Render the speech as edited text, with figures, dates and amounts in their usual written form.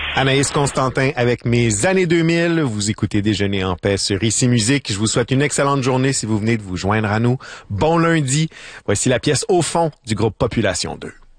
Anaïs Constantin avec Mes années 2000. Vous écoutez Déjeuner en paix sur Ici Musique. Je vous souhaite une excellente journée si vous venez de vous joindre à nous. Bon lundi. Voici la pièce Au fond du groupe Population 2.